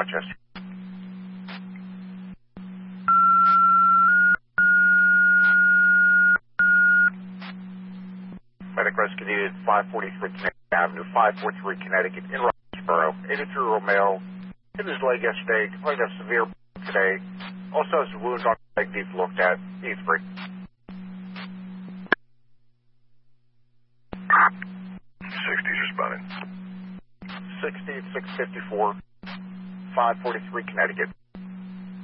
Rochester. Medic rescue needed 543 Connecticut Avenue, 543 Connecticut in Roxborough. 83-year-old male hit his leg yesterday, complained of severe today. Also has wounds on the leg needs looked at. Needs break. 60's responding. 60, 654, 543 Connecticut.